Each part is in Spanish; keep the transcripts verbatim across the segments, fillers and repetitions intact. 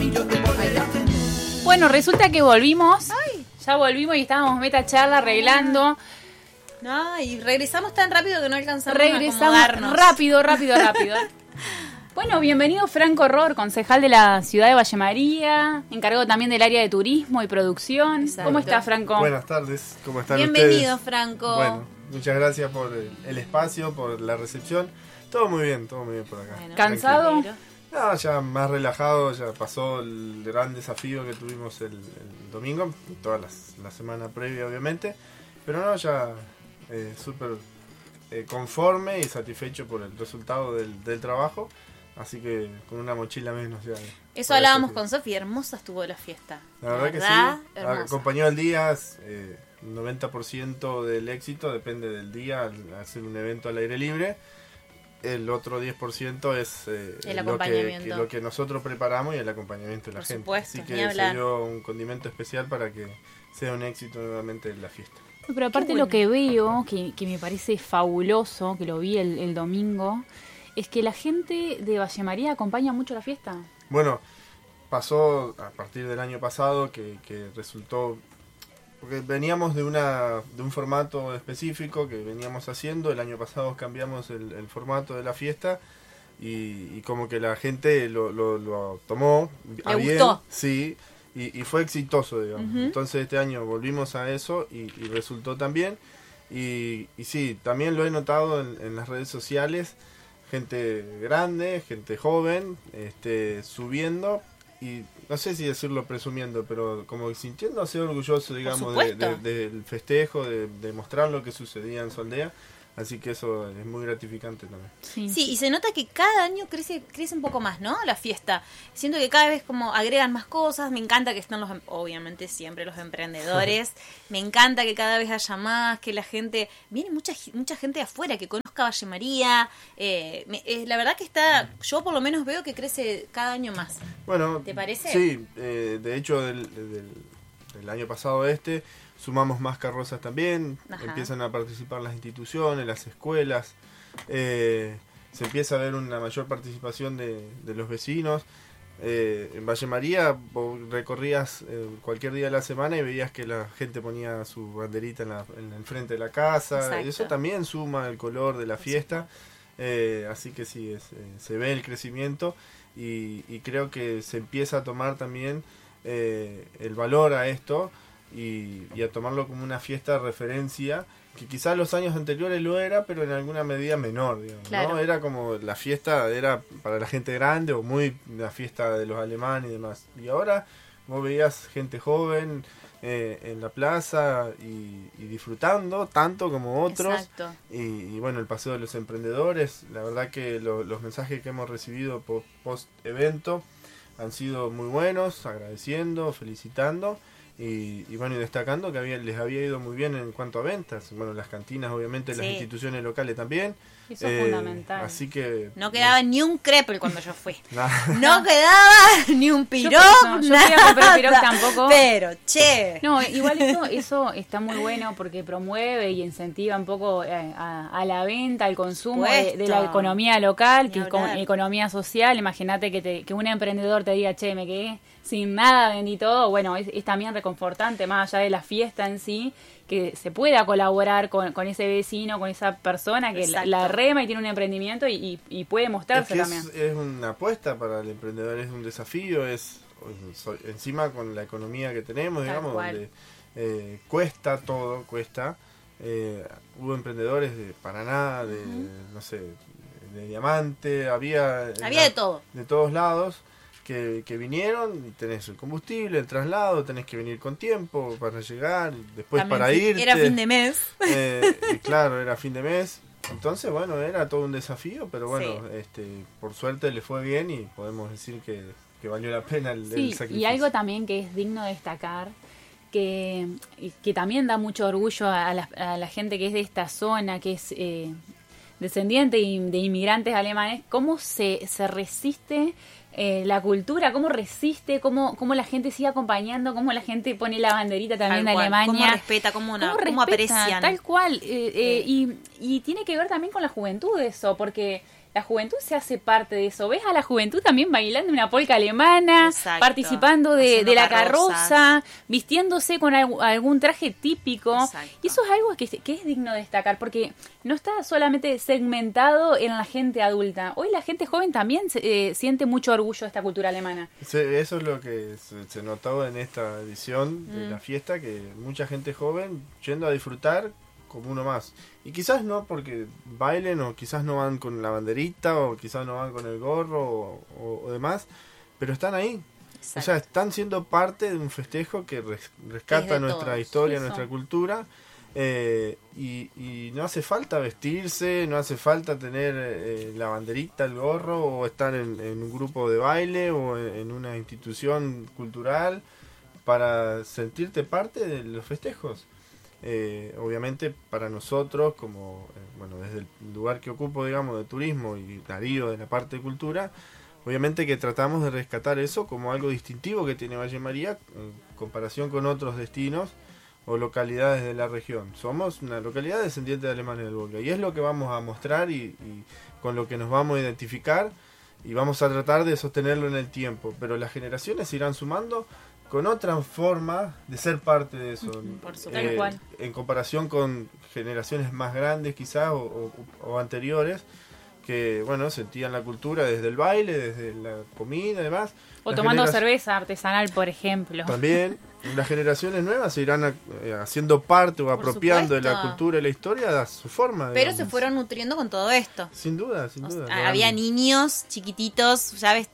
Bueno, resulta que volvimos. Ay. Ya volvimos y estábamos meta charla arreglando. No, y regresamos tan rápido que no alcanzamos regresamos a acomodarnos. rápido, rápido, rápido. Bueno, bienvenido Franco Rohr, concejal de la ciudad de Valle María, encargado también del área de turismo y producción. Exacto. ¿Cómo está, Franco? Buenas tardes, ¿cómo están Bienvenido, ustedes? Franco. Bueno, muchas gracias por el, el espacio, por la recepción. Todo muy bien, todo muy bien por acá. Bueno, ¿cansado? No, ya más relajado, ya pasó el gran desafío que tuvimos el, el domingo, toda la, la semana previa obviamente, pero no, ya eh, súper eh, conforme y satisfecho por el resultado del, del trabajo, así que con una mochila menos ya. Eso hablábamos con Sofía, hermosa estuvo la fiesta. La verdad, ¿verdad? que sí, hermosa. Acompañó el día, eh, noventa por ciento del éxito depende del día, al hacer un evento al aire libre. El otro diez por ciento es eh, el lo, acompañamiento. Que, que lo que nosotros preparamos y el acompañamiento de la Por gente. Supuesto, así que se dio un condimento especial para que sea un éxito nuevamente la fiesta. Pero aparte bueno. Lo que veo, que, que me parece fabuloso, que lo vi el, el domingo, es que la gente de Valle María acompaña mucho la fiesta. Bueno, pasó a partir del año pasado que, que resultó... Porque veníamos de una de un formato específico que veníamos haciendo. El año pasado cambiamos el, el formato de la fiesta y, y como que la gente lo, lo, lo tomó a ¿Le bien. gustó? Sí, y, y fue exitoso, digamos. Uh-huh. Entonces este año volvimos a eso y, y resultó también. Y, y sí, también lo he notado en, en las redes sociales. Gente grande, gente joven, este, subiendo y... No sé si decirlo presumiendo, pero como sintiéndose orgulloso, digamos, de, de, del festejo, de, de mostrar lo que sucedía en Soldea. Así que eso es muy gratificante también. Sí. sí, y se nota que cada año crece crece un poco más, ¿no? La fiesta. Siento que cada vez como agregan más cosas. Me encanta que están los, obviamente siempre los emprendedores. Me encanta que cada vez haya más, que la gente... Viene mucha mucha gente de afuera que conozca Valle María. Eh, me, eh, la verdad que está... Yo por lo menos veo que crece cada año más. Bueno, ¿te parece? Sí, eh, de hecho del, del, del año pasado este... Sumamos más carrozas también, Ajá. empiezan a participar las instituciones, las escuelas, eh, se empieza a ver una mayor participación de, de los vecinos. Eh, en Valle María vos recorrías eh, cualquier día de la semana y veías que la gente ponía su banderita en, la, en el frente de la casa. Exacto. Y eso también suma el color de la fiesta, eh, así que sí, es, eh, se ve el crecimiento y, y creo que se empieza a tomar también eh, el valor a esto. Y, y a tomarlo como una fiesta de referencia que quizás los años anteriores lo era, pero en alguna medida menor, digamos, claro. ¿no? Era como la fiesta era para la gente grande o muy la fiesta de los alemanes y demás, y ahora vos veías gente joven eh, en la plaza y, y disfrutando tanto como otros. y, y bueno, el paseo de los emprendedores, la verdad que lo, los mensajes que hemos recibido post, post evento han sido muy buenos, agradeciendo, felicitando. Y, y bueno, y destacando que había, les había ido muy bien en cuanto a ventas. Bueno, las cantinas, obviamente, sí. Las instituciones locales también. Eso es eh, fundamental. Así que... No quedaba no. ni un crepe cuando yo fui. No quedaba ni un piroc, yo, no, yo nada. Fui a comprar piroc tampoco. Pero, che. No, igual eso, eso está muy bueno porque promueve y incentiva un poco eh, a, a la venta, al consumo de, de la economía local, que es como economía social. Imagínate que, te, que un emprendedor te diga, che, me quedé sin nada, vendí todo. Bueno, es, es también reconfortante, más allá de la fiesta en sí, que se pueda colaborar con, con ese vecino, con esa persona que la, la rema y tiene un emprendimiento y, y, y puede mostrarse es que también. Es, es una apuesta para el emprendedor, es un desafío, es encima con la economía que tenemos, Tal digamos, cual. donde eh, cuesta todo, cuesta. Eh, hubo emprendedores de Paraná, de, uh-huh. no sé, de Diamante, había... Había la, de todo. De todos lados. Que, que vinieron y tenés el combustible, el traslado, tenés que venir con tiempo para llegar, después También para irte. Era fin de mes. Eh, y claro, era fin de mes. Entonces, bueno, era todo un desafío, pero bueno, sí. este, por suerte le fue bien y podemos decir que, que valió la pena el, sí, el sacrificio. Y algo también que es digno de destacar, que, que también da mucho orgullo a la, a la gente que es de esta zona, que es eh, descendiente de inmigrantes alemanes, cómo se, se resiste... Eh, la cultura, cómo resiste, cómo, cómo la gente sigue acompañando, cómo la gente pone la banderita también de Alemania. Cómo respeta, cómo, una, cómo, cómo respeta, aprecian. Tal cual. Eh, eh, y, y tiene que ver también con la juventud eso, porque la juventud se hace parte de eso. Ves a la juventud también bailando una polca alemana, Exacto. participando de, de la carroza, vistiéndose con algún, algún traje típico. Exacto. Y eso es algo que, que es digno de destacar, porque no está solamente segmentado en la gente adulta. Hoy la gente joven también eh, siente mucho orgullo de esta cultura alemana. Sí, eso es lo que se, se notó en esta edición de mm. la fiesta, que mucha gente joven yendo a disfrutar como uno más. Y quizás no porque bailen, o quizás no van con la banderita, o quizás no van con el gorro, o, o, o demás, pero están ahí. Exacto. O sea, están siendo parte de un festejo que res, rescata nuestra todos. historia, Eso. nuestra cultura, eh, y, y no hace falta vestirse, no hace falta tener eh, la banderita, el gorro, o estar en, en un grupo de baile, o en, en una institución cultural, para sentirte parte de los festejos. Eh, obviamente para nosotros, como eh, bueno, desde el lugar que ocupo, digamos, de turismo, y Darío de la parte de cultura, obviamente que tratamos de rescatar eso como algo distintivo que tiene Valle María en comparación con otros destinos o localidades de la región. Somos una localidad descendiente de alemanes del Volga, y es lo que vamos a mostrar, y, y con lo que nos vamos a identificar, y vamos a tratar de sostenerlo en el tiempo, pero las generaciones se irán sumando con otra forma de ser parte de eso, Por supuesto, eh, cual. en comparación con generaciones más grandes quizás, o, o, o anteriores, que bueno, sentían la cultura desde el baile, desde la comida y demás. O las tomando genera- cerveza artesanal, por ejemplo. También las generaciones nuevas se irán a, eh, haciendo parte o Por apropiando de la supuesto. cultura y la historia a su forma. Pero digamos. se fueron nutriendo con todo esto. Sin duda, sin O duda. sea, había niños chiquititos, ya ves,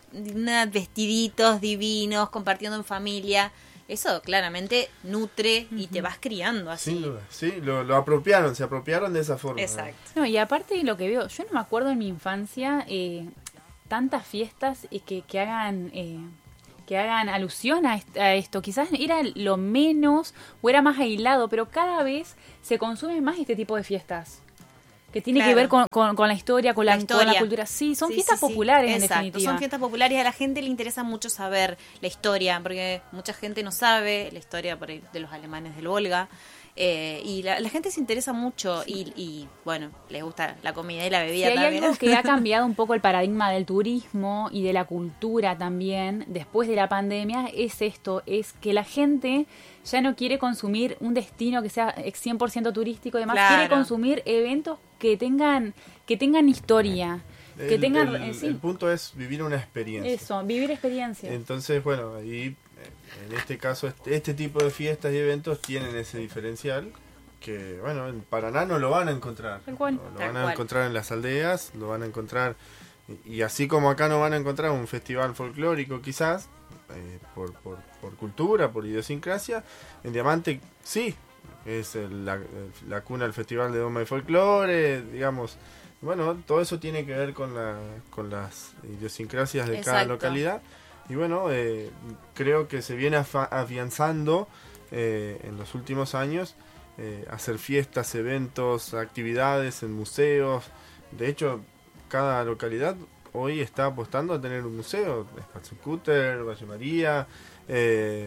vestiditos divinos, compartiendo en familia. Eso claramente nutre y te vas criando así. Sin duda, sí, lo, lo apropiaron, se apropiaron de esa forma. Exacto. No, y aparte de lo que veo, yo no me acuerdo en mi infancia eh, tantas fiestas eh, que, que hagan... Eh, que hagan alusión a, est- a esto. Quizás era lo menos o era más aislado, pero cada vez se consume más este tipo de fiestas. Que tiene Claro. que ver con, con, con la historia, con la, La historia. con la cultura. Sí, son Sí, fiestas sí, sí. populares en Exacto, definitiva. son fiestas populares. A la gente le interesa mucho saber la historia, porque mucha gente no sabe la historia por ahí de los alemanes del Volga. Eh, y la, la gente se interesa mucho y, y, bueno, les gusta la comida y la Si bebida hay también. algo que ha cambiado un poco el paradigma del turismo y de la cultura también después de la pandemia, es esto, es que la gente ya no quiere consumir un destino que sea cien por ciento turístico, además Claro. quiere consumir eventos que tengan que tengan historia, que El, tengan... el- eh, sí, el punto es vivir una experiencia. eso, vivir experiencias. Entonces, bueno, ahí en este caso este, este tipo de fiestas y eventos tienen ese diferencial que, bueno, en Paraná no lo van a encontrar. Tal cual. Lo, lo Tal van a cual. encontrar en las aldeas, lo van a encontrar, y, y así como acá no van a encontrar un festival folclórico quizás, eh, por, por, por cultura, por idiosincrasia, en Diamante sí, es el- la, la cuna del Festival de Doma y Folclore, digamos. Bueno, todo eso tiene que ver con, la, con las idiosincrasias de cada Exacto. localidad. Y bueno, eh, creo que se viene afa- afianzando eh, en los últimos años eh, hacer fiestas, eventos, actividades en museos. De hecho, cada localidad hoy está apostando a tener un museo. Spatzenkutter, Valle María, eh,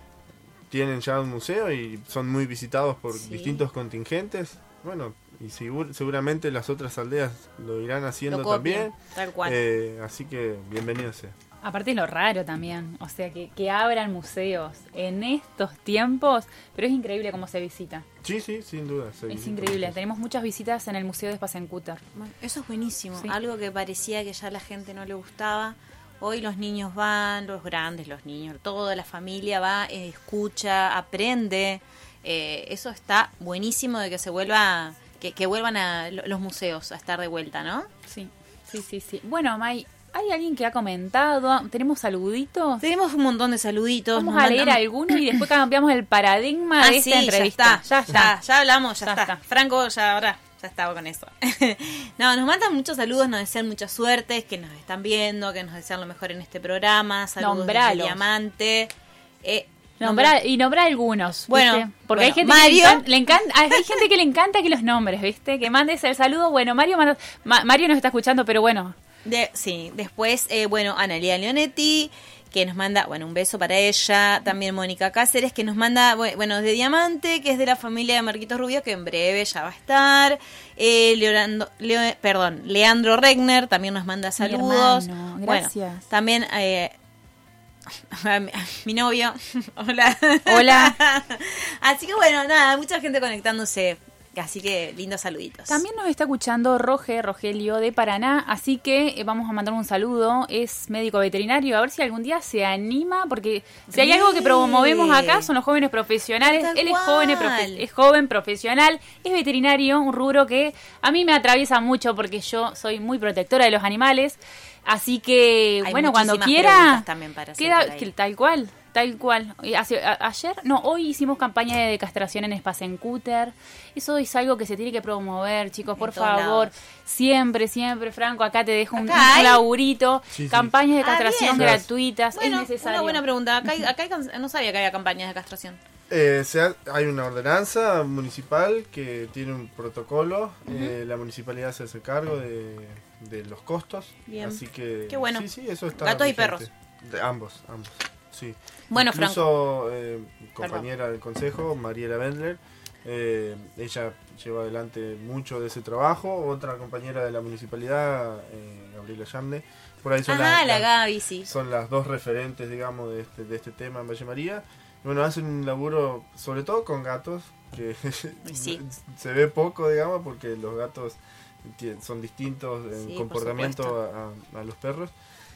tienen ya un museo y son muy visitados por Sí. distintos contingentes. Bueno, y segur- seguramente las otras aldeas lo irán haciendo Lo copian, también. tal cual. Eh, así que bienvenido sea. Aparte es lo raro también, o sea, que, que abran museos en estos tiempos, pero es increíble cómo se visita. Sí, sí, sin duda. se Es visita increíble, mucho. tenemos muchas visitas en el Museo de Spatzenkutter. Bueno, eso es buenísimo. Sí. Algo que parecía que ya a la gente no le gustaba. Hoy los niños van, los grandes, los niños, toda la familia va, eh, escucha, aprende. Eh, eso está buenísimo de que se vuelva, que, que vuelvan a lo- los museos a estar de vuelta, ¿no? Sí, sí, sí, sí. Bueno, May, ¿hay alguien que ha comentado? ¿Tenemos saluditos? Tenemos un montón de saluditos. Vamos nos a leer mandan- algunos y después cambiamos el paradigma Ah, de esta sí, entrevista. Ya está, ya, ya hablamos, ya, Ya está. está. Franco, ya ahora, ya estaba con eso. No, nos mandan muchos saludos, nos desean mucha suerte, que nos están viendo, que nos desean lo mejor en este programa. Saludos desde Nombralos. Diamante. Eh, Nombra, y nombra algunos, Bueno, ¿viste? Porque bueno, hay gente Mario. que le encanta, le encanta- hay hay gente que le encanta que los nombres, ¿viste? Que mandes el saludo. Bueno, Mario manda- Ma- Mario nos está escuchando, pero bueno, De, sí, después, eh, bueno, Analia Leonetti, que nos manda, bueno, un beso para ella, también Mónica Cáceres, que nos manda, bueno, de Diamante, que es de la familia de Marquitos Rubio, que en breve ya va a estar, eh, Leonardo, Leo, perdón, Leandro Regner también nos manda saludos. Mi hermano, gracias. Bueno, también eh, a mi, a mi novio, hola. Hola. Así que bueno, nada, mucha gente conectándose. Así que lindos saluditos. También nos está escuchando Roge, Rogelio de Paraná, así que eh, vamos a mandar un saludo. Es médico veterinario, a ver si algún día se anima, porque si hay algo que promovemos acá son los jóvenes profesionales. Tal Él es cual. joven, profe- es joven, profesional, es veterinario, un rubro que a mí me atraviesa mucho porque yo soy muy protectora de los animales. Así que, Hay bueno, cuando muchísimas quiera, preguntas también para hacer queda por ahí. que- tal cual, tal cual. Y hace- a- ayer, no, hoy hicimos campaña de castración en Spacencúter. Eso es algo que se tiene que promover, chicos, por En todos favor. lados. Siempre, siempre, Franco, acá te dejo un, Acá un hay. laburito. Sí, sí. Campañas de Ah, castración bien. gratuitas, Bueno, es necesario. una buena pregunta. Acá, hay, acá hay, can- no sabía que había campañas de castración. Eh, se ha- hay una ordenanza municipal que tiene un protocolo. eh, la municipalidad se hace cargo de, de los costos. Bien. Así que. Qué bueno. Sí, sí, eso está. ¿Gatos y vigente. perros? De ambos, ambos. Sí. Bueno, Incluso, eh, compañera del consejo, Mariela Bendler, eh, ella lleva adelante mucho de ese trabajo. Otra compañera de la municipalidad, eh, Gabriela Yamne. Por ahí son, Ajá, las, la las- Gaby, sí. son las dos referentes, digamos, de este, de este tema en Valle María. Y bueno, hacen un laburo, sobre todo con gatos, que Sí. se ve poco, digamos, porque los gatos ti- son distintos en Sí, por comportamiento supuesto. a, a los perros.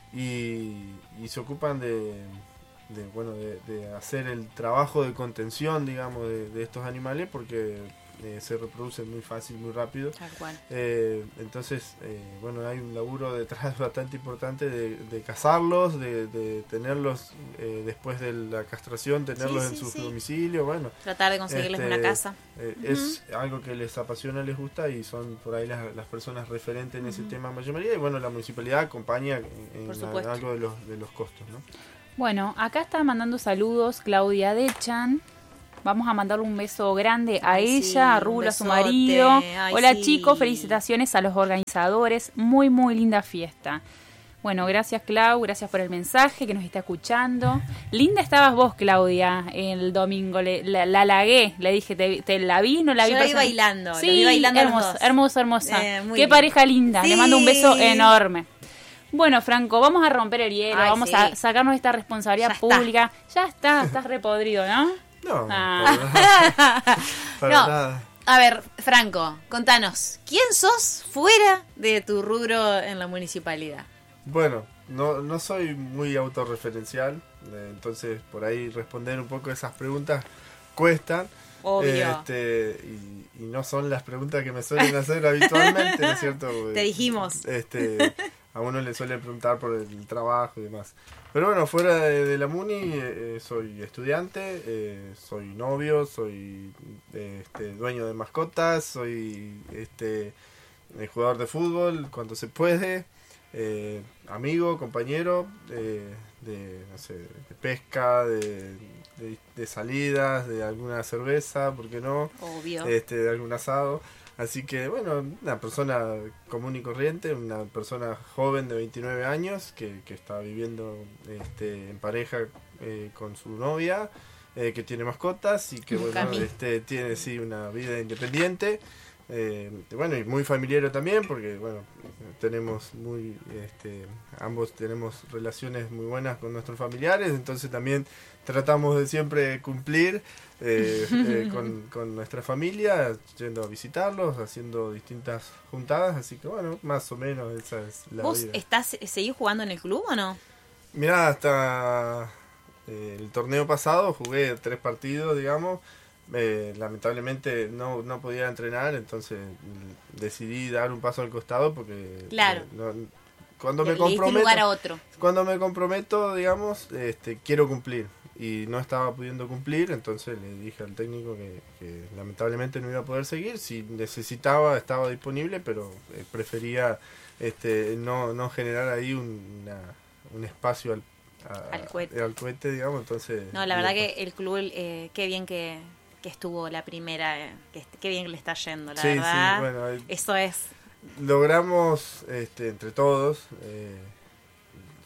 Y, y se ocupan de, de, bueno, de, de hacer el trabajo de contención, digamos, de, de estos animales, porque eh, se reproducen muy fácil, muy rápido. Tal cual. Eh, entonces, eh, bueno, hay un laburo detrás bastante importante de, de cazarlos, de, de tenerlos eh, después de la castración, tenerlos Sí, en sí, su sí. domicilio, bueno. Tratar de conseguirles este, una casa. eh, Es algo que les apasiona, les gusta y son por ahí las, las personas referentes en ese tema en Valle María. Y bueno, la municipalidad acompaña en, en Por a- supuesto. algo de los, de los costos, ¿no? Bueno, acá está mandando saludos Claudia Dechan. Vamos a mandarle un beso grande a Ay, ella, sí, a un Rulo, a su besote. marido. Ay, Hola sí. chicos, felicitaciones a los organizadores. Muy, muy linda fiesta. Bueno, gracias Clau, gracias por el mensaje que nos está escuchando. Linda estabas vos, Claudia, el domingo. Le, la, la halagué, le dije, ¿te, te la vi? ¿No la vi? Yo la vi Persona- bailando, la Sí, vi bailando los hermosa, dos. hermosa, hermosa. Eh, muy Qué bien. pareja linda. Le mando un beso Sí. enorme. Bueno, Franco, vamos a romper el hielo, Ay, vamos sí. a sacarnos esta responsabilidad Ya está. pública. Ya está, estás repodrido, ¿no? No, Ah. para nada. Para No. nada. A ver, Franco, contanos, ¿quién sos fuera de tu rubro en la municipalidad? Bueno, no, no soy muy autorreferencial, eh, entonces por ahí responder un poco esas preguntas cuestan. Obvio. Este, y, y no son las preguntas que me suelen hacer habitualmente, ¿no es cierto? Te dijimos. Este, a uno le suele preguntar por el trabajo y demás. Pero bueno, fuera de, de la Muni, eh, soy estudiante, eh, soy novio, soy eh, este, dueño de mascotas, soy este, eh, jugador de fútbol cuando se puede, eh, amigo, compañero eh, de, no sé, de pesca, de, de, de salidas, de alguna cerveza, ¿por qué no? Obvio. Este, de algún asado. Así que, bueno, una persona común y corriente, una persona joven de veintinueve años que, que está viviendo este, en pareja eh, con su novia, eh, que tiene mascotas y que, bueno, Cami. este, tiene, sí, una vida independiente. Eh, bueno, y muy familiar también, porque, bueno, tenemos muy, este, ambos tenemos relaciones muy buenas con nuestros familiares, entonces también tratamos de siempre cumplir eh, eh, con, con nuestra familia, yendo a visitarlos, haciendo distintas juntadas, así que bueno, más o menos esa es la ¿Vos vida. estás, seguís jugando en el club o no? Mirá, hasta eh, el torneo pasado jugué tres partidos, digamos. Eh, lamentablemente no, no podía entrenar, entonces mm, decidí dar un paso al costado porque Claro. eh, no- cuando Le- me le diste comprometo lugar a otro. cuando me comprometo, digamos, este, quiero cumplir y no estaba pudiendo cumplir, entonces le dije al técnico que, que lamentablemente no iba a poder seguir. Si necesitaba, estaba disponible, pero eh, prefería este, no, no generar ahí un, una- un espacio al, a- Al cohete. al cohete, digamos. Entonces, No, la verdad digo, que el club, eh, qué bien que, que estuvo la primera, eh, que, qué bien que le está yendo, la Sí, sí, verdad. bueno, ahí- Eso es. logramos este, entre todos, eh,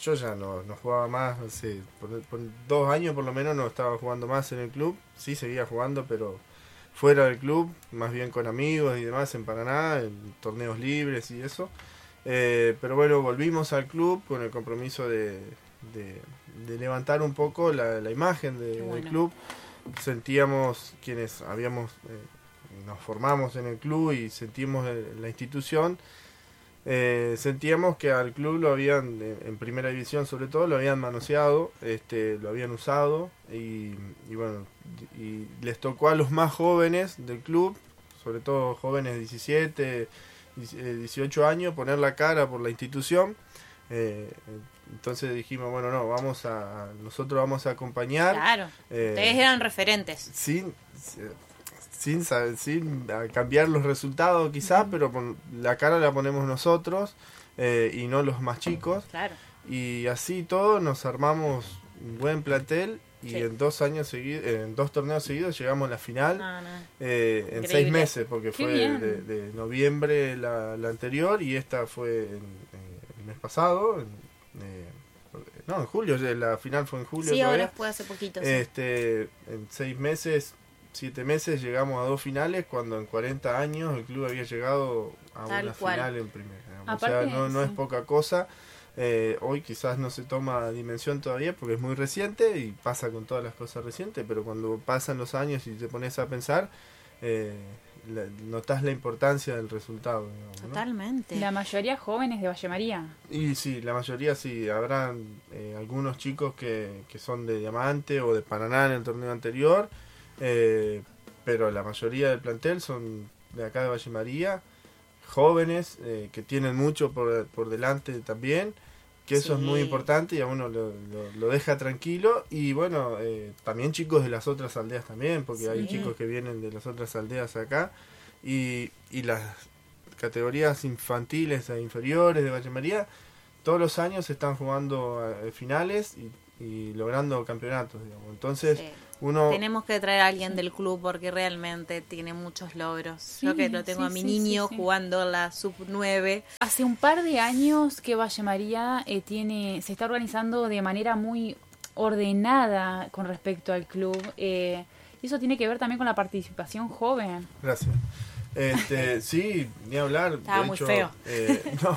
yo ya no, no jugaba más, no sé, por, por dos años por lo menos no estaba jugando más en el club, sí seguía jugando, pero fuera del club, más bien con amigos y demás en Paraná, en torneos libres y eso. Eh, pero bueno, volvimos al club con el compromiso de, de, de levantar un poco la, la imagen de, bueno. del club. Sentíamos, quienes habíamos, eh, nos formamos en el club y sentimos la institución, eh, sentíamos que al club lo habían, en primera división sobre todo, lo habían manoseado, este, lo habían usado y, y bueno, y les tocó a los más jóvenes del club, sobre todo jóvenes de diecisiete, dieciocho años, poner la cara por la institución. Eh, entonces dijimos, bueno, no, vamos a, nosotros vamos a acompañar. Claro, eh, ustedes eran referentes. Sin, sin, sin cambiar los resultados quizás, uh-huh. pero con la cara la ponemos nosotros eh, y no los más chicos. Claro. Y así todo nos armamos un buen plantel y sí. en dos años seguidos, en dos torneos seguidos llegamos a la final no, no. Eh, en seis meses, porque Qué fue de, de noviembre la, la anterior y esta fue en, en el mes pasado. En, eh, no, en julio, la final fue en julio. Sí, todavía. Ahora fue hace poquito. Sí. Este, en seis meses, siete meses llegamos a dos finales cuando en cuarenta años el club había llegado a Tal una cual. final en primera. Aparte, o sea, no, no sí. es poca cosa. Eh, hoy quizás no se toma dimensión todavía porque es muy reciente y pasa con todas las cosas recientes, pero cuando pasan los años y te pones a pensar, eh, la, notas la importancia del resultado, digamos, ¿no? Totalmente. La mayoría jóvenes de Valle María. Y sí, la mayoría sí, habrán eh, algunos chicos que, que son de Diamante o de Paraná en el torneo anterior, eh, pero la mayoría del plantel son de acá de Valle María, jóvenes eh, que tienen mucho por, por delante también, que eso sí. es muy importante y a uno lo, lo, lo deja tranquilo. Y bueno, eh, también chicos de las otras aldeas también, porque sí. hay chicos que vienen de las otras aldeas acá, y, y las categorías infantiles e inferiores de Valle María todos los años están jugando a, a finales y, y logrando campeonatos, digamos. Entonces sí. uno... Tenemos que traer a alguien del club porque realmente tiene muchos logros. Sí, Yo que lo tengo sí, a mi sí, niño sí, sí. jugando la sub nueve. Hace un par de años que Valle María eh, tiene, se está organizando de manera muy ordenada con respecto al club. Eh, eso tiene que ver también con la participación joven. Gracias. Este, sí, ni hablar. Estaba de muy hecho, feo. Eh, no,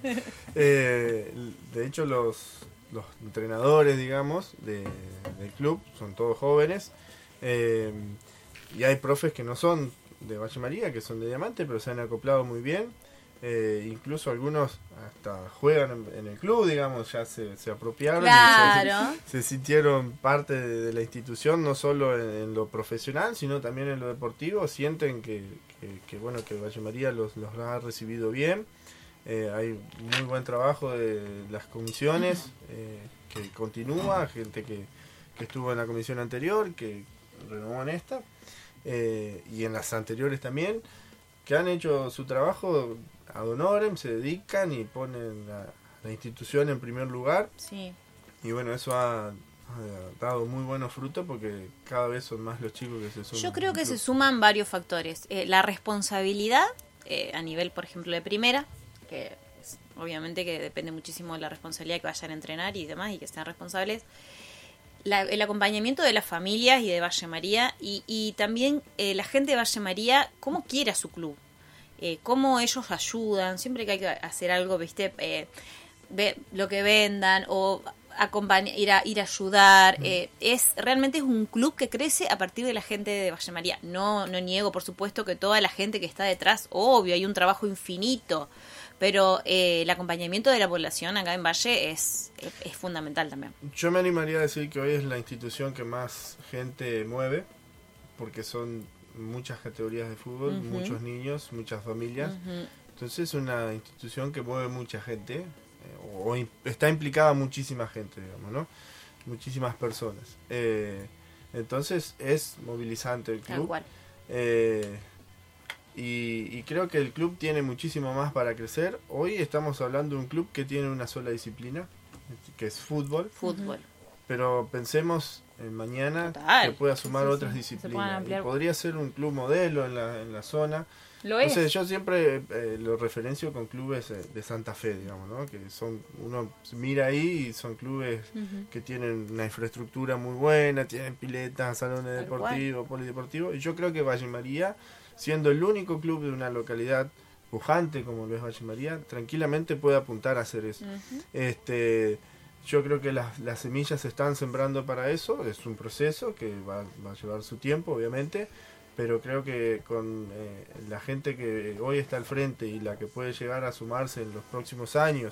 eh, de hecho, los, los entrenadores, digamos, de, del club son todos jóvenes. Eh, y hay profes que no son de Valle María, que son de Diamante, pero se han acoplado muy bien. Eh, incluso algunos hasta juegan en, en el club, digamos, ya se, se apropiaron claro. y se, se sintieron parte de, de la institución, no solo en, en lo profesional, sino también en lo deportivo. Sienten que, que, que bueno, que Valle María los, los ha recibido bien. Eh, hay muy buen trabajo de las comisiones eh, que continúa, gente que, que estuvo en la comisión anterior, que renovó en esta, eh, y en las anteriores también, que han hecho su trabajo ad honorem, se dedican y ponen la, la institución en primer lugar. Sí. Y bueno, eso ha, ha dado muy buenos frutos porque cada vez son más los chicos que se suman. Yo creo que se suman varios factores. Eh, la responsabilidad, eh, a nivel, por ejemplo, de primera, que es, obviamente que depende muchísimo de la responsabilidad que vayan a entrenar y demás, y que sean responsables. La, el acompañamiento de las familias y de Valle María, y, y también eh, la gente de Valle María, cómo quiere a su club. Eh, cómo ellos ayudan, siempre que hay que hacer algo, viste, eh, ve, lo que vendan o acompañar, ir a ir a ayudar, eh, es realmente es un club que crece a partir de la gente de Valle María. No no niego, por supuesto, que toda la gente que está detrás, obvio, hay un trabajo infinito, pero eh, el acompañamiento de la población acá en Valle es, es, es fundamental también. Yo me animaría a decir que hoy es la institución que más gente mueve, porque son muchas categorías de fútbol, uh-huh. muchos niños, muchas familias. Uh-huh. Entonces es una institución que mueve mucha gente, eh, o, o está implicada muchísima gente, digamos, ¿no? Muchísimas personas. Eh, entonces es movilizante el club. Eh, y, y creo que el club tiene muchísimo más para crecer. Hoy estamos hablando de un club que tiene una sola disciplina, que es fútbol. Fútbol. pero pensemos en mañana Total. que pueda sumar Sí, sí, otras sí. disciplinas. Y podría ser un club modelo en la, en la zona. Lo Entonces es. yo siempre eh, lo referencio con clubes eh, de Santa Fe, digamos, ¿no? Que son, uno mira ahí y son clubes uh-huh. que tienen una infraestructura muy buena, tienen piletas, salones Tal deportivos, cual. polideportivos, y yo creo que Valle María, siendo el único club de una localidad pujante como lo es Valle María, tranquilamente puede apuntar a hacer eso. Uh-huh. Este, yo creo que las, las semillas se están sembrando para eso, es un proceso que va, va a llevar su tiempo, obviamente, pero creo que con eh, la gente que hoy está al frente y la que puede llegar a sumarse en los próximos años,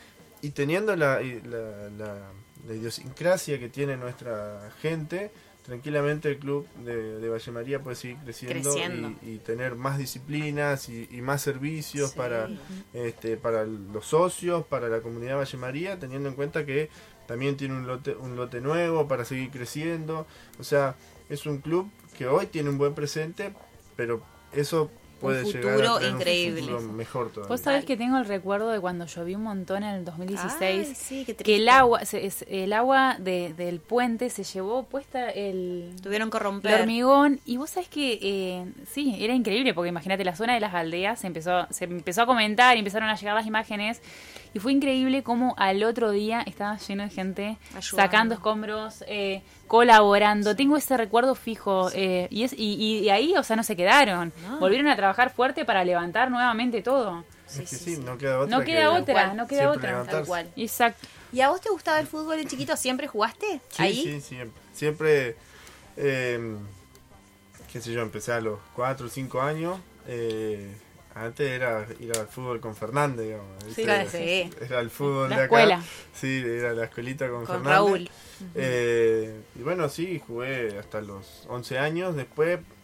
y teniendo la, la, la, la idiosincrasia que tiene nuestra gente, tranquilamente el club de, de Valle María puede seguir creciendo, creciendo. Y, y tener más disciplinas y, y más servicios sí. para, este, para los socios, para la comunidad de Valle María, teniendo en cuenta que también tiene un lote, un lote nuevo para seguir creciendo. O sea, es un club que hoy tiene un buen presente, pero eso puede un llegar futuro a tener increíble. un futuro mejor todavía. Vos sabés que tengo el recuerdo de cuando llovió un montón en el dos mil dieciséis, Ay, sí, que el agua se, el agua de, del puente se llevó puesta el, tuvieron que romper el hormigón, y vos sabés que eh, sí, era increíble, porque imagínate, la zona de las aldeas se empezó, se empezó a comentar y empezaron a llegar las imágenes, y fue increíble cómo al otro día estaba lleno de gente ayudando, sacando escombros, eh, colaborando. Sí. Tengo ese recuerdo fijo, sí. eh, y, es, y, y ahí, o sea, no se quedaron. No. Volvieron a trabajar fuerte para levantar nuevamente todo. Sí, es que sí, sí, no queda otra. No queda otra, no queda otra. Levantarse. Tal cual. Exacto. ¿Y a vos te gustaba el fútbol de chiquito? ¿Siempre jugaste sí, ahí? Sí, siempre. Siempre, eh, qué sé yo, empecé a los cuatro o cinco años. Eh, Antes era ir al fútbol con Fernández, digamos. Sí, era, sí. Era el fútbol la de acá. Escuela. Sí, era la escuelita con, con Fernández. Raúl. Uh-huh. Eh, y bueno, sí, jugué hasta los once años. Después, eh,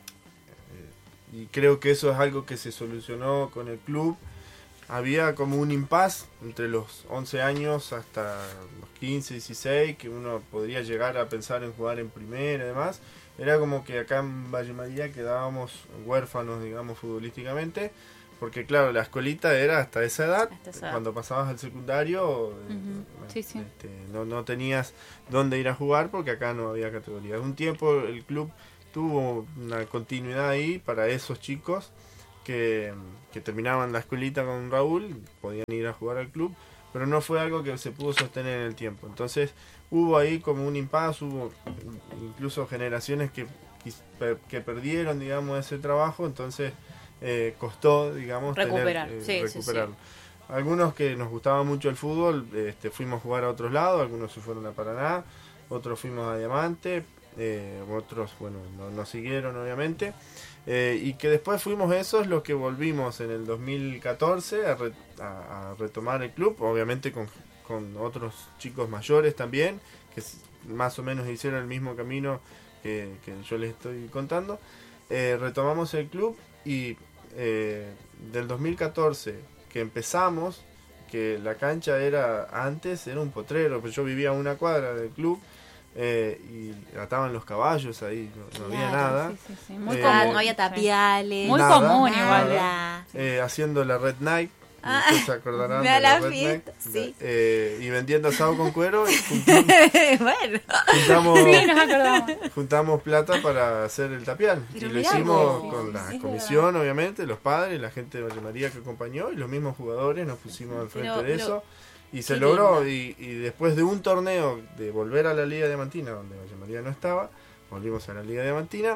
y creo que eso es algo que se solucionó con el club. Había como un impasse entre los once años hasta los quince, dieciséis, que uno podría llegar a pensar en jugar en primera y demás. Era como que acá en Valle María quedábamos huérfanos, digamos, futbolísticamente. Porque claro, la escuelita era hasta esa edad, hasta esa edad. Cuando pasabas al secundario, uh-huh. eh, sí, sí. Este, no, no tenías dónde ir a jugar porque acá no había categoría. Un tiempo el club tuvo una continuidad ahí para esos chicos que, que terminaban la escuelita con Raúl, podían ir a jugar al club, pero no fue algo que se pudo sostener en el tiempo. Entonces hubo ahí como un impasse, hubo incluso generaciones que, que perdieron, digamos, ese trabajo, entonces... Eh, costó, digamos, recuperar, tener, eh, sí, recuperarlo. Sí, sí. Algunos que nos gustaba mucho el fútbol, este, fuimos a jugar a otros lados, algunos se fueron a Paraná, otros fuimos a Diamante, eh, otros, bueno, no, nos siguieron obviamente, eh, y que después fuimos esos los que volvimos en el dos mil catorce a, re, a, a retomar el club, obviamente con, con otros chicos mayores también, que más o menos hicieron el mismo camino que, que yo les estoy contando. Eh, retomamos el club y Eh, del dos mil catorce que empezamos, que la cancha era antes era un potrero, pues yo vivía a una cuadra del club eh, y ataban los caballos ahí, no, no claro, había nada, sí, sí, sí. Muy eh, común, no había tapiales, muy nada, común nada, igual, eh, haciendo la Red Night. Ah, se acordarán de la, la Red fiesta, Night, sí. eh, y vendiendo asado con cuero y juntamos, bueno. juntamos, sí, nos acordamos. juntamos plata para hacer el tapial. Pero y lo hicimos vos, con la sí, comisión, verdad. obviamente, los padres, la gente de Valle María que acompañó y los mismos jugadores nos pusimos al frente pero, de pero, eso y se logró y, y después de un torneo de volver a la Liga Diamantina donde Valle María no estaba, volvimos a la Liga Diamantina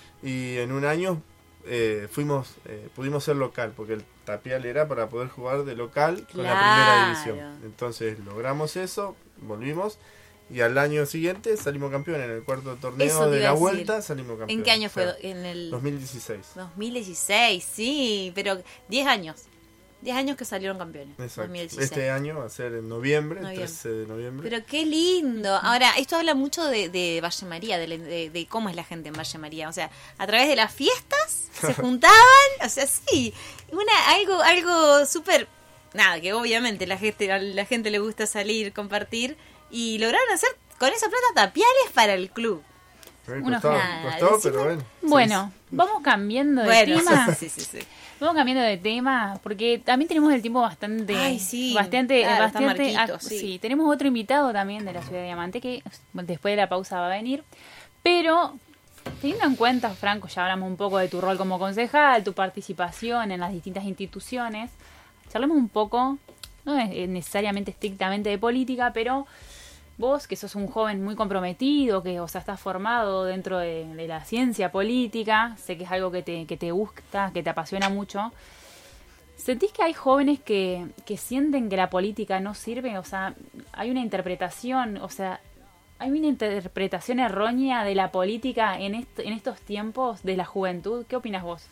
y en un año eh, fuimos eh, pudimos ser local porque el tapial era para poder jugar de local claro. con la primera división, entonces logramos eso, volvimos y al año siguiente salimos campeones en el cuarto torneo de la vuelta, salimos campeones. ¿En qué año fue? O sea, en el dos mil dieciséis. dos mil dieciséis, sí, pero diez años. diez años que salieron campeones. Exacto. dos mil dieciséis. Este año va a ser en noviembre, noviembre. trece de noviembre. Pero qué lindo. Ahora, esto habla mucho de, de Valle María, de, de, de cómo es la gente en Valle María. O sea, a través de las fiestas se juntaban, o sea, sí, una algo algo súper, nada, que obviamente la gente a la gente le gusta salir, compartir y lograron hacer con esa plata tapiales para el club. Unos costó, nada, costó, decime- pero bueno. Bueno, vamos cambiando de Bueno, tema. sí, sí, sí. Vamos cambiando de tema, porque también tenemos el tiempo bastante... Ay, sí, bastante, claro, está bastante Marquito, ac- sí. sí, tenemos otro invitado también de la ciudad de Diamante que después de la pausa va a venir. Pero, teniendo en cuenta, Franco, ya hablamos un poco de tu rol como concejal, tu participación en las distintas instituciones. Charlemos un poco, no es necesariamente estrictamente de política, pero vos, que sos un joven muy comprometido, que o sea, estás formado dentro de, de la ciencia política, sé que es algo que te, que te gusta, que te apasiona mucho. ¿Sentís que hay jóvenes que, que sienten que la política no sirve? O sea, hay una interpretación, o sea, hay una interpretación errónea de la política en, est en estos tiempos de la juventud. ¿Qué opinas vos?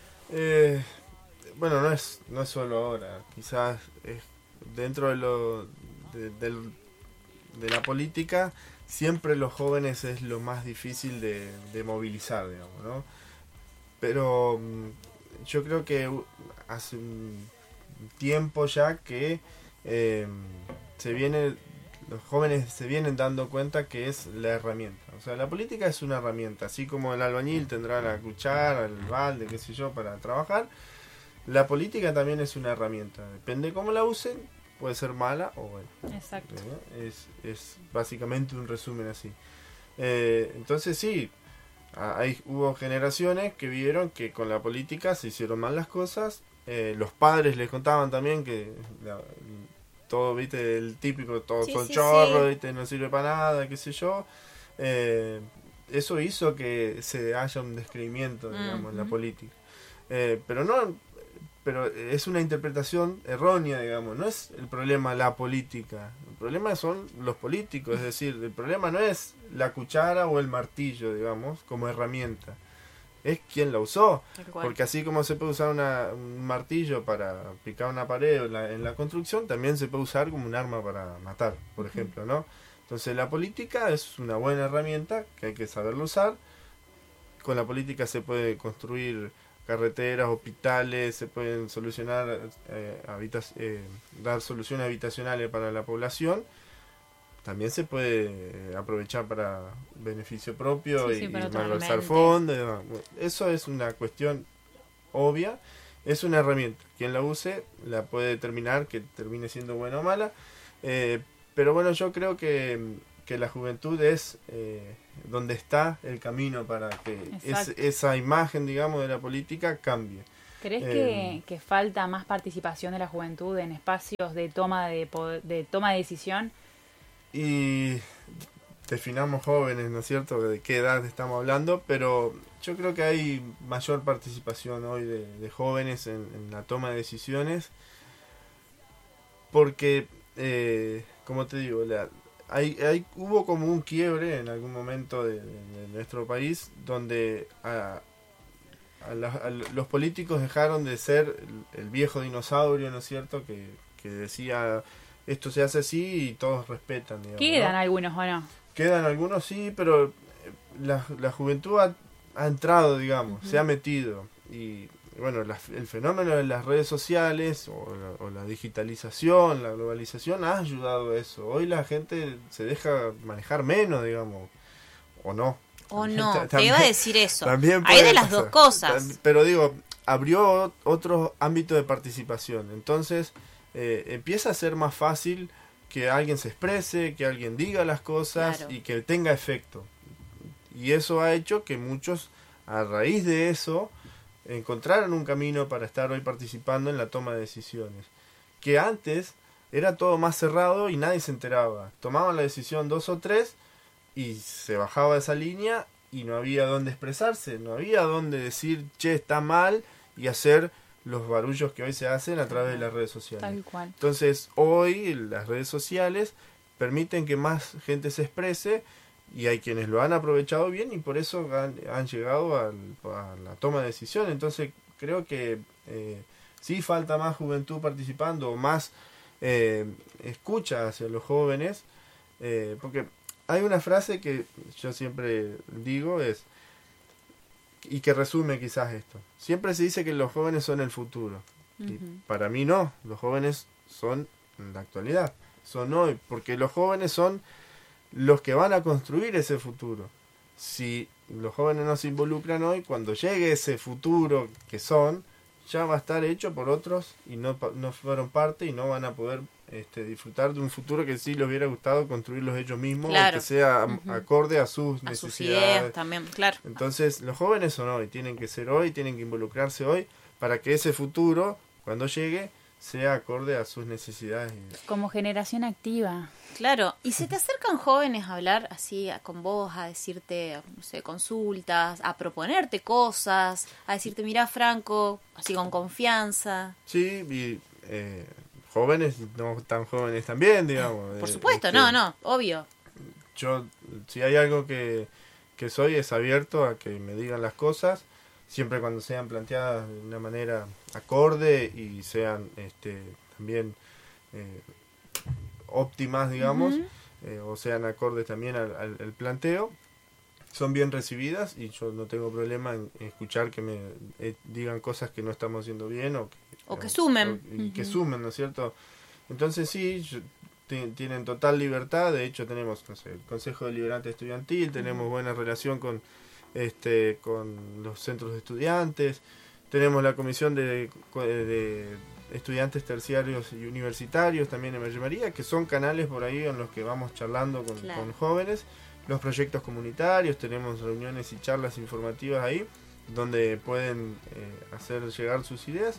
Eh, bueno, no es, no es solo ahora. Quizás es dentro de lo de, del de la política, siempre los jóvenes es lo más difícil de, de movilizar, digamos, ¿no? Pero mm, yo creo que hace un tiempo ya que eh, se viene, los jóvenes se vienen dando cuenta que es la herramienta. O sea, la política es una herramienta, así como el albañil tendrá la cuchara, el balde, qué sé yo, para trabajar. La política también es una herramienta, depende cómo la usen. Puede ser mala o buena. Exacto. ¿Eh? Es, es básicamente un resumen así. Eh, entonces sí, hay, hubo generaciones que vieron que con la política se hicieron mal las cosas. Eh, los padres les contaban también que la, todo, viste, el típico, todos Sí, son sí, chorros, sí. viste, no sirve para nada, qué sé yo. Eh, eso hizo que se haya un descreimiento, digamos, en la política. Eh, pero no... pero es una interpretación errónea, digamos. No es el problema la política, el problema son los políticos. Es decir, el problema no es la cuchara o el martillo, digamos, como herramienta, es quien la usó. Porque así como se puede usar una, un martillo para picar una pared en la, en la construcción, también se puede usar como un arma para matar, por ejemplo, ¿no? Entonces la política es una buena herramienta que hay que saberlo usar. Con la política se puede construir carreteras, hospitales, se pueden solucionar, eh, habitas, eh, dar soluciones habitacionales para la población. También se puede eh, aprovechar para beneficio propio Sí, y, sí, y para malversar fondos. Eso es una cuestión obvia, es una herramienta. Quien la use la puede determinar que termine siendo buena o mala. Eh, pero bueno, yo creo que, que la juventud es eh, donde está el camino para que es, esa imagen, digamos, de la política cambie. ¿Crees Eh, que, que falta más participación de la juventud en espacios de toma de, poder- de toma de decisión? Y definamos jóvenes, ¿no es cierto?, de qué edad estamos hablando, pero yo creo que hay mayor participación hoy de, de jóvenes en, en la toma de decisiones, porque, eh, como te digo, la, hay, hay, hubo como un quiebre en algún momento de, de, de nuestro país, donde a, a, la, a los políticos dejaron de ser el, el viejo dinosaurio, ¿no es cierto?, que, que decía... esto se hace así y todos respetan, digamos, ¿Quedan ¿no? algunos o no? Quedan algunos, sí, pero eh, la, la juventud ha, ha entrado, digamos, uh-huh. se ha metido. Y bueno, la, el fenómeno de las redes sociales o la, o la digitalización, la globalización ha ayudado a eso. Hoy la gente se deja manejar menos, digamos, o no. O También, no, también, te iba a decir eso. También Hay de las pasar. dos cosas. Pero digo, abrió otro ámbito de participación. Entonces... Eh, empieza a ser más fácil que alguien se exprese, que alguien diga las cosas, claro, y que tenga efecto. Y eso ha hecho que muchos, a raíz de eso, encontraran un camino para estar hoy participando en la toma de decisiones. Que antes era todo más cerrado y nadie se enteraba. Tomaban la decisión dos o tres y se bajaba esa línea y no había dónde expresarse, no había dónde decir, che, está mal, y hacer los barullos que hoy se hacen a través de las redes sociales. Tal cual. Entonces, hoy las redes sociales permiten que más gente se exprese y hay quienes lo han aprovechado bien y por eso han, han llegado al, a la toma de decisiones. Entonces, creo que eh, sí falta más juventud participando, más eh, escucha hacia los jóvenes, eh, porque hay una frase que yo siempre digo, es y que resume quizás esto. Siempre se dice que los jóvenes son el futuro. Uh-huh. Y para mí no, los jóvenes son en la actualidad, son hoy, porque los jóvenes son los que van a construir ese futuro. si los jóvenes no se involucran hoy, cuando llegue ese futuro que son, ya va a estar hecho por otros y no, no fueron parte y no van a poder este, disfrutar de un futuro que sí les hubiera gustado construirlos ellos mismos, claro. que sea uh-huh. acorde a sus a necesidades. Sus ideas también, claro. Entonces, los jóvenes son hoy, tienen que ser hoy, tienen que involucrarse hoy para que ese futuro, cuando llegue, sea acorde a sus necesidades. Como generación activa. Claro, y se te acercan jóvenes a hablar así a, con vos, a decirte, no sé, consultas, a proponerte cosas, a decirte, mirá, Franco, así con confianza. Sí, y eh, jóvenes, no tan jóvenes también, digamos. Por supuesto, eh, no, no, obvio. Yo, si hay algo que, que soy, es abierto a que me digan las cosas, siempre cuando sean planteadas de una manera acorde y sean este también eh, óptimas, digamos, uh-huh. eh, o sean acordes también al, al, al planteo, son bien recibidas y yo no tengo problema en, en escuchar que me eh, digan cosas que no estamos haciendo bien o que, o que sumen. O, y uh-huh. que sumen, ¿no es cierto? Entonces sí, yo, t- tienen total libertad, de hecho tenemos, no sé, el Consejo Deliberante Estudiantil, tenemos uh-huh. buena relación con este con los centros de estudiantes, tenemos la comisión de, de estudiantes terciarios y universitarios también en Valle María, que son canales por ahí en los que vamos charlando con, claro. con jóvenes, los proyectos comunitarios, tenemos reuniones y charlas informativas ahí, donde pueden eh, hacer llegar sus ideas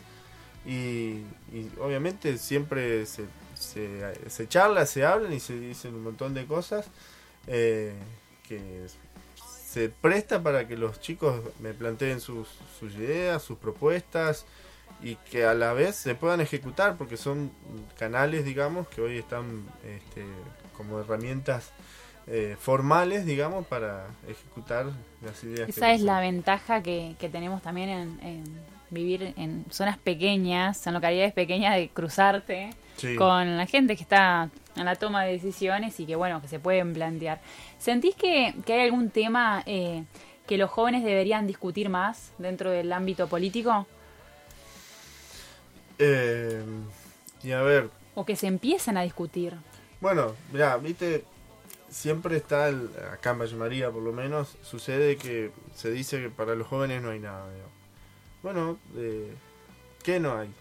y, y obviamente siempre se, se, se charla, se hablan y se dicen un montón de cosas eh, que se presta para que los chicos me planteen sus, sus ideas, sus propuestas y que a la vez se puedan ejecutar porque son canales, digamos, que hoy están este, como herramientas eh, formales, digamos, para ejecutar las ideas. Esa que es la ventaja que, que tenemos también en, en vivir en zonas pequeñas, en localidades pequeñas, de cruzarte sí. con la gente que está en la toma de decisiones y que, bueno, que se pueden plantear. ¿Sentís que, que hay algún tema eh, que los jóvenes deberían discutir más dentro del ámbito político? Eh, y a ver... O que se empiezan a discutir. Bueno, mirá, viste, siempre está, el, acá en Valle María por lo menos, sucede que se dice que para los jóvenes no hay nada. Digamos. Bueno, eh, ¿qué no hay?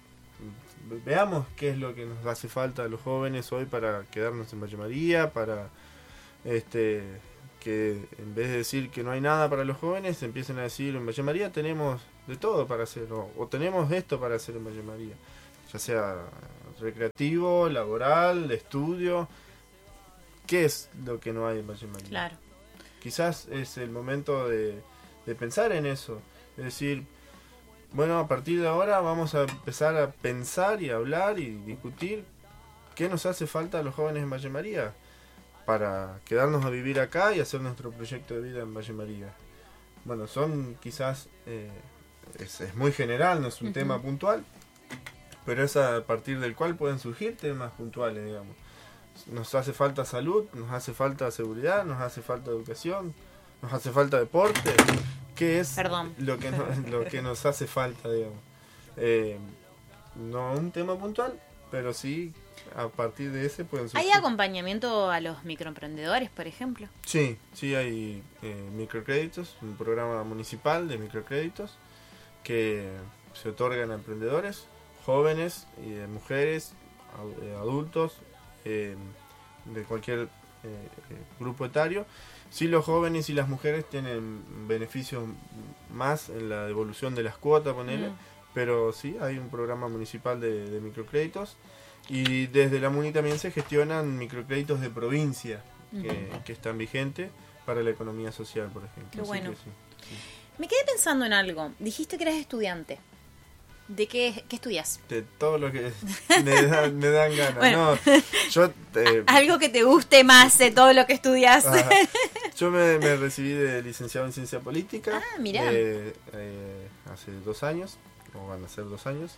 Veamos qué es lo que nos hace falta a los jóvenes hoy para quedarnos en Valle María, para este que en vez de decir que no hay nada para los jóvenes, empiecen a decir en Valle María tenemos de todo para hacer, o, o tenemos esto para hacer en Valle María, ya sea recreativo, laboral, de estudio. ¿Qué es lo que no hay en Valle María? Claro. Quizás es el momento de, de pensar en eso, es decir, bueno, a partir de ahora vamos a empezar a pensar y a hablar y discutir qué nos hace falta a los jóvenes en Valle María para quedarnos a vivir acá y hacer nuestro proyecto de vida en Valle María. Bueno, son quizás, eh, es, es muy general, no es un uh-huh. tema puntual, pero es a partir del cual pueden surgir temas puntuales, digamos. Nos hace falta salud, nos hace falta seguridad, nos hace falta educación, nos hace falta deporte. ¿Qué es Perdón. lo que nos, lo que nos hace falta, digamos? Eh, no un tema puntual, pero sí a partir de ese pueden surgir. ¿Hay acompañamiento a los microemprendedores, por ejemplo? Sí, sí hay eh, microcréditos, un programa municipal de microcréditos que se otorgan a emprendedores, jóvenes y de mujeres, adultos, eh, de cualquier eh, grupo etario. Sí, los jóvenes y las mujeres tienen beneficios más en la devolución de las cuotas, ponele, mm. pero sí, hay un programa municipal de, de microcréditos y desde la MUNI también se gestionan microcréditos de provincia mm. que, que están vigentes para la economía social, por ejemplo. Qué bueno. Sí, sí. Me quedé pensando en algo. Dijiste que eras estudiante. ¿De qué, qué estudias? De todo lo que me, da, me dan ganas. Bueno, no, yo, eh, algo que te guste más de todo lo que estudias. Ajá. Yo me, me recibí de licenciado en Ciencia Política. Ah, mirá. Eh, eh, hace dos años, o van a ser dos años.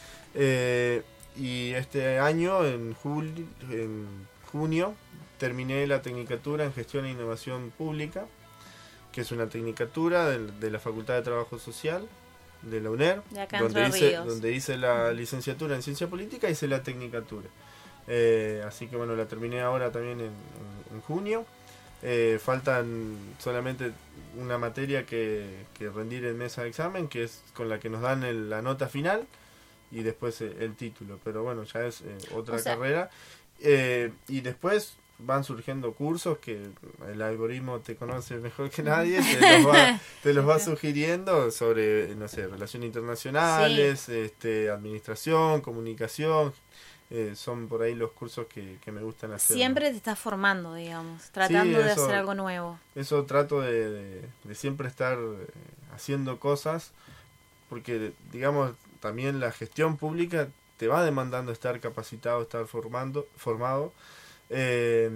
Eh, y este año, en, juli, en junio, terminé la Tecnicatura en Gestión e Innovación Pública, que es una tecnicatura de, de la Facultad de Trabajo Social de la UNER, de donde hice, donde hice la licenciatura en Ciencia Política, hice la Tecnicatura. Eh, así que bueno, la terminé ahora también en, en, en junio. Eh, faltan solamente una materia que, que rendir en mesa de examen, que es con la que nos dan el, la nota final y después el, el título. Pero bueno, ya es eh, otra o sea, carrera. Eh, y después van surgiendo cursos que el algoritmo te conoce mejor que nadie, te los va, te los va sugiriendo sobre, no sé, relaciones internacionales, sí. este, administración, comunicación. Eh, son por ahí los cursos que, que me gustan hacer. Siempre te estás formando, digamos, tratando sí, eso, de hacer algo nuevo. Eso trato de, de, de siempre estar haciendo cosas, porque, digamos, también la gestión pública te va demandando estar capacitado, estar formando, formado. Eh,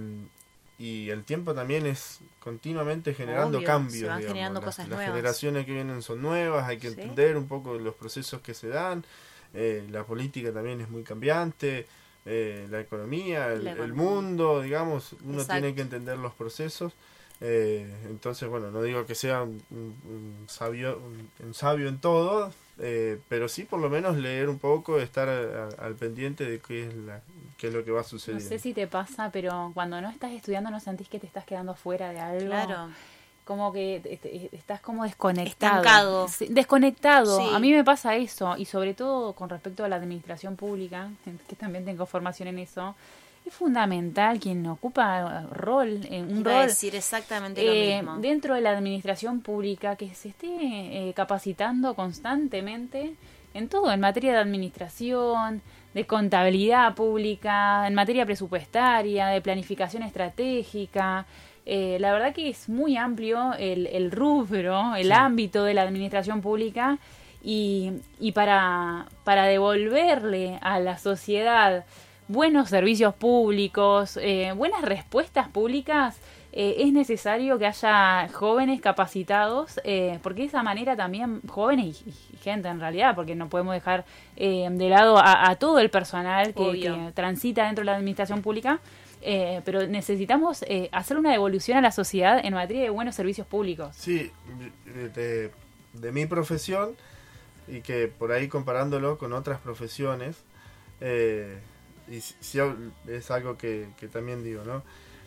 y el tiempo también es continuamente generando Obvio, cambios. Se van digamos. generando las, cosas las nuevas. generaciones que vienen son nuevas, hay que ¿Sí? entender un poco los procesos que se dan. Eh, la política también es muy cambiante, eh, la economía, el, la economía. el mundo, digamos, uno Exacto. tiene que entender los procesos. Eh, entonces, bueno, no digo que sea un, un, un sabio un, un sabio en todo, eh, pero sí por lo menos leer un poco, estar a, a, al pendiente de qué es, la, qué es lo que va a suceder. No sé si te pasa, pero cuando no estás estudiando no sentís que te estás quedando fuera de algo. Claro. Como que estás como desconectado. Estancado. Desconectado. Sí. A mí me pasa eso, y sobre todo con respecto a la administración pública, que también tengo formación en eso. Es fundamental quien ocupa rol, eh, un Iba rol a decir exactamente eh, lo mismo. dentro de la administración pública, que se esté eh, capacitando constantemente en todo, en materia de administración, de contabilidad pública, en materia presupuestaria, de planificación estratégica. Eh, la verdad que es muy amplio el, el rubro, el sí. ámbito de la administración pública, y, y para, para devolverle a la sociedad buenos servicios públicos, eh, buenas respuestas públicas, eh, es necesario que haya jóvenes capacitados, eh, porque de esa manera también, jóvenes y, y gente en realidad, porque no podemos dejar eh, de lado a, a todo el personal que, que transita dentro de la administración pública, eh, pero necesitamos eh, hacer una devolución a la sociedad en materia de buenos servicios públicos. Sí, de, de mi profesión, y que por ahí comparándolo con otras profesiones, eh, y si, es algo que, que también digo, ¿no?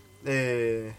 Eh,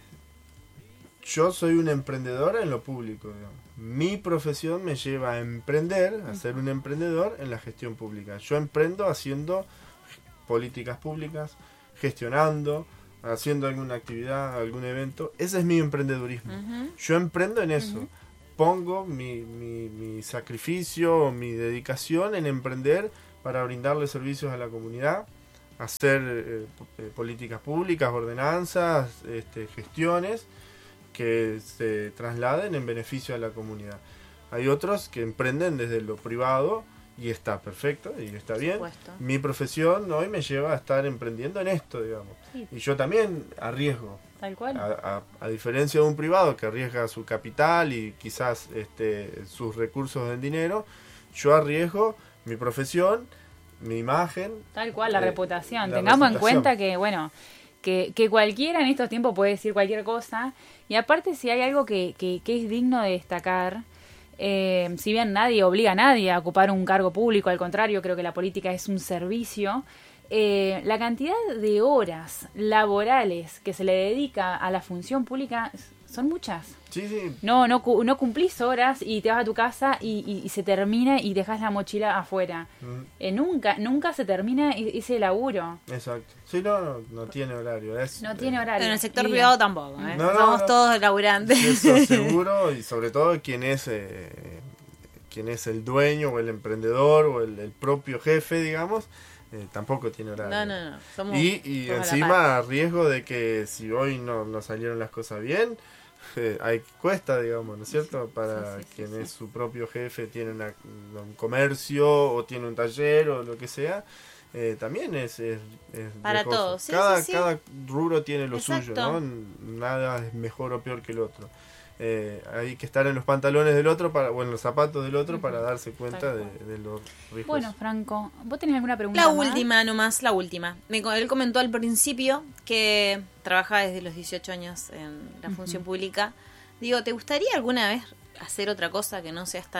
yo soy un emprendedor en lo público, digamos. Mi profesión me lleva a emprender, a ser un emprendedor en la gestión pública. Yo emprendo haciendo políticas públicas, gestionando, haciendo alguna actividad, algún evento. Ese es mi emprendedurismo. Uh-huh. Yo emprendo en eso. Uh-huh. Pongo mi, mi, mi sacrificio, mi dedicación en emprender para brindarle servicios a la comunidad, hacer eh, eh, políticas públicas, ordenanzas, este, gestiones que se trasladen en beneficio a la comunidad. Hay otros que emprenden desde lo privado y está perfecto y está bien. Mi profesión hoy me lleva a estar emprendiendo en esto, digamos. Sí. Y yo también arriesgo. Tal cual. A, a, a diferencia de un privado que arriesga su capital y quizás este, sus recursos en dinero, yo arriesgo mi profesión, mi imagen. Tal cual, la eh, reputación. La Tengamos reputación. en cuenta que, bueno, que, que cualquiera en estos tiempos puede decir cualquier cosa. Y aparte, si hay algo que, que, que es digno de destacar, eh, si bien nadie obliga a nadie a ocupar un cargo público, al contrario, creo que la política es un servicio, eh, la cantidad de horas laborales que se le dedica a la función pública son muchas. Sí, sí. No, no, no cumplís horas y te vas a tu casa y, y, y se termina y dejas la mochila afuera. Mm. Eh, nunca, nunca se termina ese laburo. Exacto. Sí, no, no, no tiene horario. Es, no tiene horario. Pero en el sector y privado tampoco, ¿eh? No, no, Somos no, todos laburantes. Eso seguro, y sobre todo quien es, eh, quien es el dueño o el emprendedor o el, el propio jefe, digamos, eh, tampoco tiene horario. No, no, no. Somos, y y somos encima a riesgo de que si hoy no, no salieron las cosas bien, Eh, hay cuesta, digamos, ¿no es cierto? Para sí, sí, quien sí, es sí. su propio jefe, tiene una, un comercio o tiene un taller o lo que sea, eh, también es, es, es para todos. Sí, cada, sí, sí. cada rubro tiene lo Exacto. suyo, ¿no? Nada es mejor o peor que el otro. Eh, hay que estar en los pantalones del otro para, o en los zapatos del otro uh-huh. para darse cuenta de, de los riesgos. Bueno, Franco, ¿vos tenés alguna pregunta La más? última nomás, la última. Me, él comentó al principio que trabaja desde los dieciocho años en la función uh-huh. pública. Digo, ¿te gustaría alguna vez hacer otra cosa que no sea estar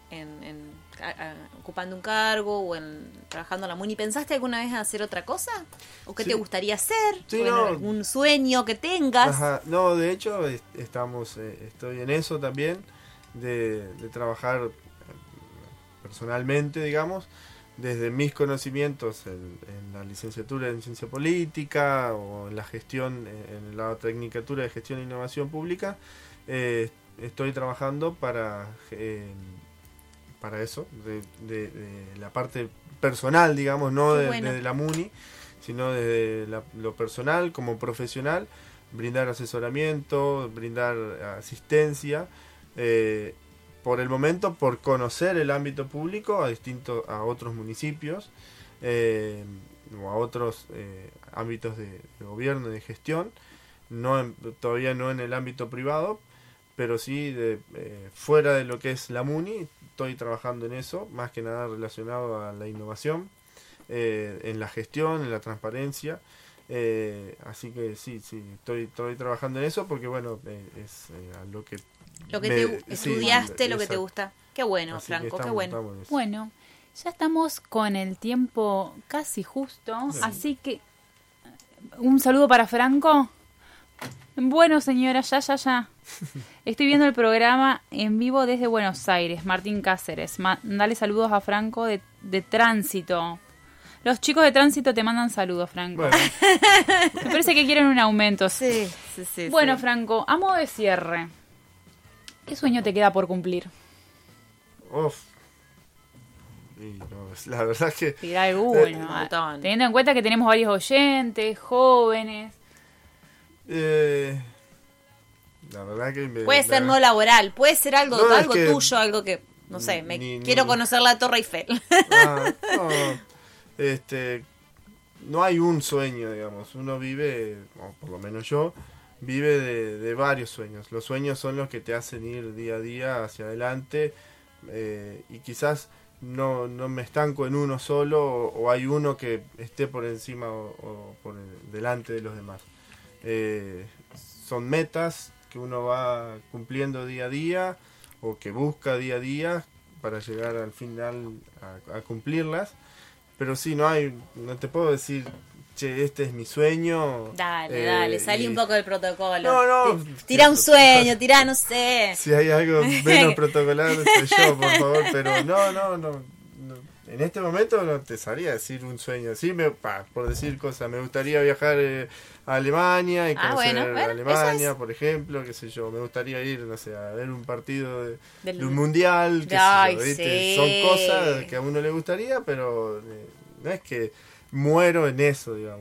en, en a, a, ocupando un cargo o en trabajando en la MUNI. ¿Pensaste alguna vez en hacer otra cosa? ¿O qué sí. te gustaría hacer? Sí, ¿O no. algún sueño que tengas? Ajá. No, de hecho, estamos, eh, estoy en eso también, de, de trabajar personalmente, digamos, desde mis conocimientos en, en la licenciatura en Ciencia Política o en la gestión, en la Tecnicatura de Gestión e Innovación Pública, eh, estoy trabajando para, eh, para eso, de, de, de la parte personal, digamos, no de, bueno. desde la MUNI, sino desde la, lo personal como profesional, brindar asesoramiento, brindar asistencia, eh, por el momento por conocer el ámbito público a distintos a otros municipios eh, o a otros eh, ámbitos de, de gobierno, de gestión, no en, todavía no en el ámbito privado, pero sí de, eh, fuera de lo que es la MUNI. Estoy trabajando en eso, más que nada relacionado a la innovación, eh, en la gestión, en la transparencia. Eh, así que sí, sí, estoy, estoy trabajando en eso porque, bueno, eh, es eh, a lo que... Lo que me, te estudiaste, sí, lo que te gusta. Qué bueno, así Franco, estamos, qué bueno. Bueno, ya estamos con el tiempo casi justo, sí. Así que un saludo para Franco. Bueno, señora, ya, ya, ya. Estoy viendo el programa en vivo desde Buenos Aires, Martín Cáceres. Mandale saludos a Franco de, de Tránsito. Los chicos de Tránsito te mandan saludos, Franco. Bueno. Me parece que quieren un aumento. Sí, sí, sí. Bueno, sí. Franco, a modo de cierre, ¿qué sueño te queda por cumplir? Uf. Y no, la verdad es que... Tira alguno. Eh, teniendo en cuenta que tenemos varios oyentes, jóvenes. Eh, la verdad que... Me, puede la... ser no laboral, puede ser algo, no, algo es que tuyo, algo que... No sé, me ni, quiero ni... conocer la Torre Eiffel. Ah, no, este... No hay un sueño, digamos. Uno vive, o por lo menos yo... vive de, de varios sueños. Los sueños son los que te hacen ir día a día hacia adelante, eh, y quizás no, no me estanco en uno solo, o, o hay uno que esté por encima o, o por el, delante de los demás. Eh, son metas que uno va cumpliendo día a día o que busca día a día para llegar al final a, a cumplirlas, pero sí, no hay, no te puedo decir che, este es mi sueño. Dale, eh, dale, salí y... un poco del protocolo. No, no. Tira un sueño, tira, no sé. Si hay algo menos protocolar, soy yo, por favor. Pero no, no, no, no. En este momento no te sabría decir un sueño. Sí, me, pa, por decir cosas, me gustaría viajar eh, a Alemania y conocer ah, bueno, bueno, Alemania, es... por ejemplo, qué sé yo. Me gustaría ir, no sé, a ver un partido de, Del... de un mundial, qué Ay, sé yo, ¿viste? Sí. Son cosas que a uno le gustaría, pero eh, no es que muero en eso, digamos.